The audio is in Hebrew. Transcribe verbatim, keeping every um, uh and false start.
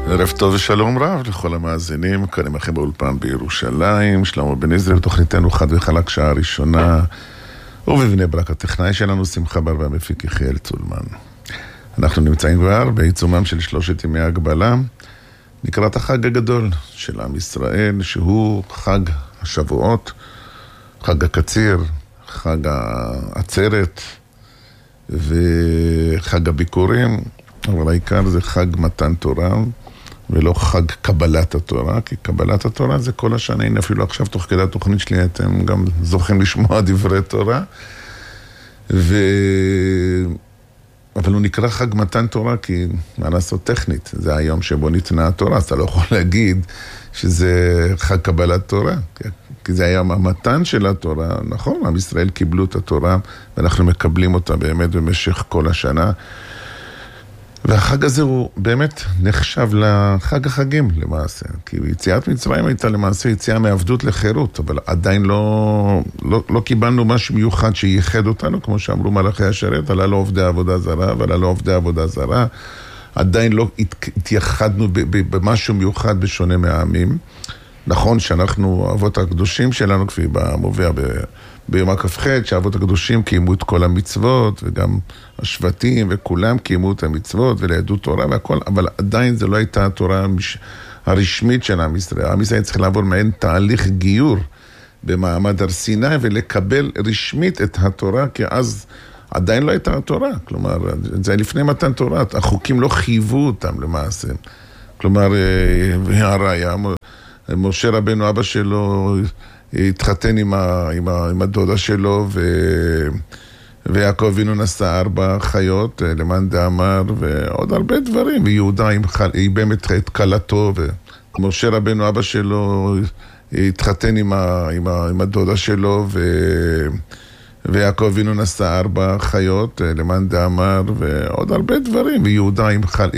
ערב טוב ושלום רב לכל המאזינים, כאן עמכם באולפן בירושלים, שלמה בן עזרא, תוכניתנו חד וחלק שעה ראשונה, ובבני ברק הטכנאי שלנו שמחה בר והמפיק יחיאל צולמן. אנחנו נמצאים כבר בעיצומם של שלושת ימי הגבלה, לקראת החג הגדול של עם ישראל, שהוא חג השבועות, חג הקציר, חג העצרת וחג הביקורים, אבל העיקר זה חג מתן תורה ולא חג קבלת התורה, כי קבלת התורה זה כל השנה. הנה אפילו עכשיו תוך כדי התוכנית שלי אתם גם זוכים לשמוע דברי תורה, ו... אבל הוא נקרא חג מתן תורה כי מה לעשות טכנית, זה היום שבו ניתנה התורה, אז אתה לא יכול להגיד שזה חג קבלת תורה, כי זה היום המתן של התורה. נכון, עם ישראל קיבלו את התורה ואנחנו מקבלים אותה באמת במשך כל השנה, והחג הזה הוא באמת נחשב לחג החגים למעשה, כי יציאת מצרים הייתה למעשה יציאה מעבדות לחירות, אבל עדיין לא, לא, לא קיבלנו משהו מיוחד שייחד אותנו, כמו שאמרו מלאכי השרת, עלה לו עובדי עבודה זרה, ועלה לו עובדי עבודה זרה, עדיין לא התייחדנו במשהו מיוחד בשונה מהעמים. נכון שאנחנו, אבות הקדושים שלנו, כפי במובע ב... ביום הכ"ח, שהאבות הקדושים קיימו את כל המצוות, וגם השבטים וכולם קיימו את המצוות, וליהדות תורה והכל, אבל עדיין זה לא הייתה התורה הרשמית של עם ישראל. עם ישראל צריך לעבור מעין תהליך גיור במעמד הר סיני, ולקבל רשמית את התורה, כי אז עדיין לא הייתה התורה. כלומר, זה לפני מתן תורה, החוקים לא חייבו אותם למעשה. כלומר, הראיה, משה רבנו, אבא שלו, התחתן עם, ה, עם, ה, עם הדודה שלו, ו, ויעקב אבינו נשא ארבע חיות, למאן דאמר, ועוד הרבה דברים, ויהודה ייבם את, את כלתו, ומשה רבנו אבא שלו התחתן עם, ה, עם, ה, עם הדודה שלו, ו, ויעקב אבינו נשא ארבע חיות, למאן דאמר, ועוד הרבה דברים, ויהודה